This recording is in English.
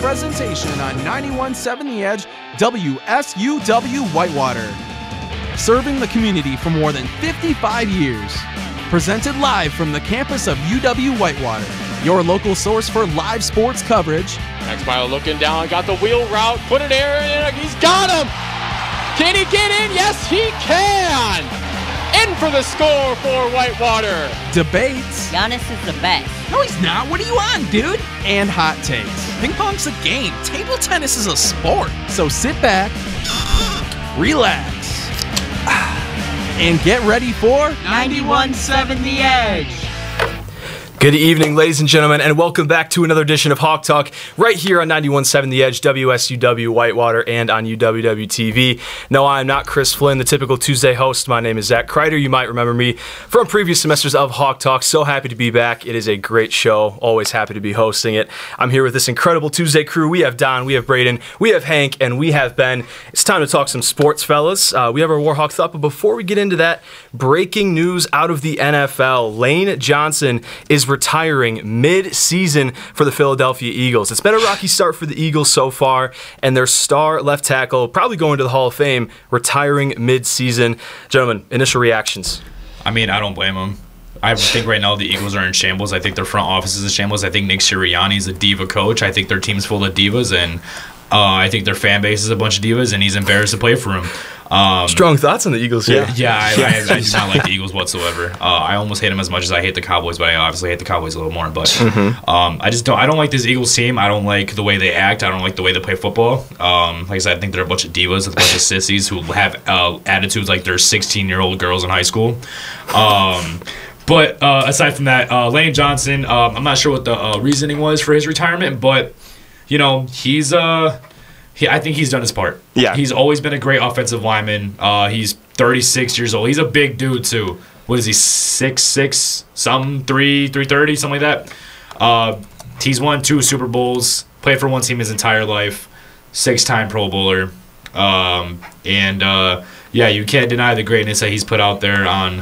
presentation on 91.7 The Edge, WSUW Whitewater. Serving the community for more than 55 years. Presented live from the campus of UW Whitewater, your local source for live sports coverage. Max Milo looking down, got the wheel route, put it in, he's got him! Can he get in? Yes, he can! In for the score for Whitewater. Debates. Giannis is the best. No, he's not. What are you on, dude? And hot takes. Ping pong's a game. Table tennis is a sport. So sit back, relax, and get ready for 91.7 The Edge. Good evening, ladies and gentlemen, and welcome back to another edition of Hawk Talk right here on 91.7 The Edge, WSUW Whitewater, and on UWW-TV. No, I'm not Chris Flynn, the typical Tuesday host. My name is Zach Kreider. You might remember me from previous semesters of Hawk Talk. So happy to be back. It is a great show. Always happy to be hosting it. I'm here with this incredible Tuesday crew. We have Don, we have Braden, we have Hank, and we have Ben. It's time to talk some sports, fellas. We have our Warhawk Thought, but before we get into that, breaking news out of the NFL. Lane Johnson is retiring mid-season for the Philadelphia Eagles. It's been a rocky start for the Eagles so far, and their star left tackle, probably going to the Hall of Fame, retiring mid-season. Gentlemen, initial reactions. I mean, I don't blame them. I think right now the Eagles are in shambles. I think their front office is in shambles. I think Nick Sirianni is a diva coach. I think their team's full of divas, and I think their fan base is a bunch of divas, and he's embarrassed to play for him. Strong thoughts on the Eagles here. Yeah, I do not like the Eagles whatsoever. I almost hate them as much as I hate the Cowboys, but I obviously hate the Cowboys a little more. But I don't like this Eagles team. I don't like the way they act. I don't like the way they play football. Like I said, I think they're a bunch of divas, a bunch of sissies who have attitudes like they're 16-year-old girls in high school. But aside from that, Lane Johnson, I'm not sure what the reasoning was for his retirement, but you know, I think he's done his part. Yeah. He's always been a great offensive lineman. He's 36 years old. He's a big dude, too. What is he, 6'6", something, 330, something like that? He's won 2 Super Bowls, played for one team his entire life, 6-time Pro Bowler. Yeah, you can't deny the greatness that he's put out there on